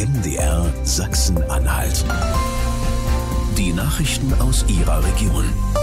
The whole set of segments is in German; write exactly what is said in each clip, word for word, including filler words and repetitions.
M D R Sachsen-Anhalt. Die Nachrichten aus Ihrer Region.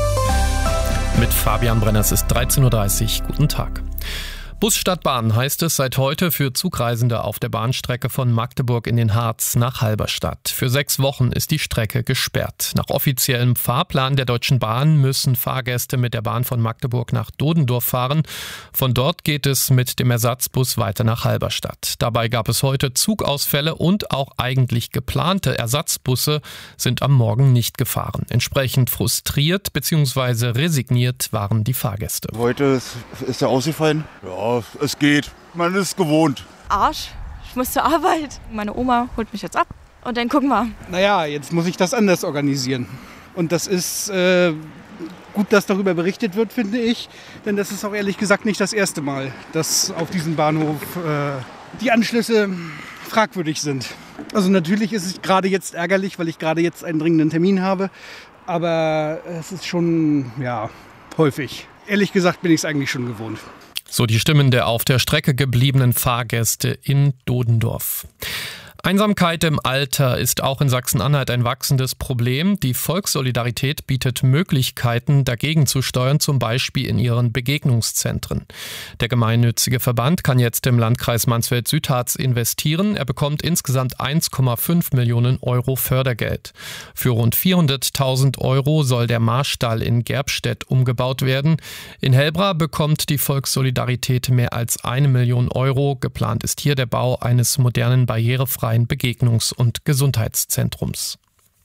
Mit Fabian Brenner, es ist dreizehn Uhr dreißig. Guten Tag. Bus statt Bahn heißt es seit heute für Zugreisende auf der Bahnstrecke von Magdeburg in den Harz nach Halberstadt. Für sechs Wochen ist die Strecke gesperrt. Nach offiziellem Fahrplan der Deutschen Bahn müssen Fahrgäste mit der Bahn von Magdeburg nach Dodendorf fahren. Von dort geht es mit dem Ersatzbus weiter nach Halberstadt. Dabei gab es heute Zugausfälle und auch eigentlich geplante Ersatzbusse sind am Morgen nicht gefahren. Entsprechend frustriert bzw. resigniert waren die Fahrgäste. Heute ist, ist er ausgefallen. Ja, es geht. Man ist gewohnt. Arsch. Ich muss zur Arbeit. Meine Oma holt mich jetzt ab und dann gucken wir. Naja, jetzt muss ich das anders organisieren. Und das ist äh, gut, dass darüber berichtet wird, finde ich. Denn das ist auch ehrlich gesagt nicht das erste Mal, dass auf diesem Bahnhof äh, die Anschlüsse fragwürdig sind. Also natürlich ist es gerade jetzt ärgerlich, weil ich gerade jetzt einen dringenden Termin habe. Aber es ist schon, ja, häufig. Ehrlich gesagt bin ich es eigentlich schon gewohnt. So die Stimmen der auf der Strecke gebliebenen Fahrgäste in Dodendorf. Einsamkeit im Alter ist auch in Sachsen-Anhalt ein wachsendes Problem. Die Volkssolidarität bietet Möglichkeiten, dagegen zu steuern, zum Beispiel in ihren Begegnungszentren. Der gemeinnützige Verband kann jetzt im Landkreis Mansfeld-Südharz investieren. Er bekommt insgesamt eins Komma fünf Millionen Euro Fördergeld. Für rund vierhunderttausend Euro soll der Marstall in Gerbstedt umgebaut werden. In Hellbra bekommt die Volkssolidarität mehr als eine Million Euro. Geplant ist hier der Bau eines modernen, barrierefreien Begegnungs- und Gesundheitszentrums.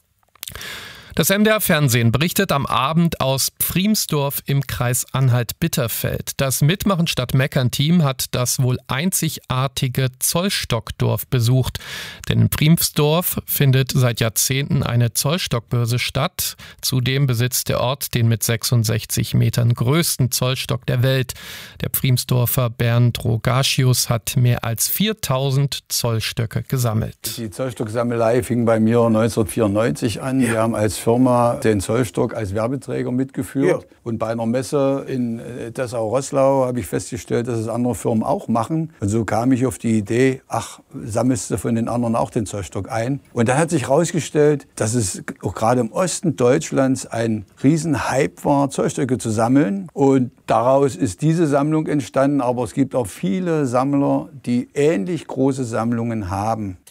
Das M D R-Fernsehen berichtet am Abend aus Pfriemsdorf im Kreis Anhalt-Bitterfeld. Das Mitmachen statt Meckern-Team hat das wohl einzigartige Zollstockdorf besucht. Denn in Pfriemsdorf findet seit Jahrzehnten eine Zollstockbörse statt. Zudem besitzt der Ort den mit sechsundsechzig Metern größten Zollstock der Welt. Der Pfriemsdorfer Bernd Rogasius hat mehr als viertausend Zollstöcke gesammelt. Die Zollstocksammelei fing bei mir neunzehnhundertvierundneunzig an. Wir haben als Firma den Zollstock als Werbeträger mitgeführt. Ja. Und bei einer Messe in Dessau-Roßlau habe ich festgestellt, dass es andere Firmen auch machen. Und so kam ich auf die Idee, ach, sammelst du von den anderen auch den Zollstock ein? Und dann hat sich herausgestellt, dass es auch gerade im Osten Deutschlands ein Riesenhype war, Zollstöcke zu sammeln. Und daraus ist diese Sammlung entstanden. Aber es gibt auch viele Sammler, die ähnlich große Sammlungen haben.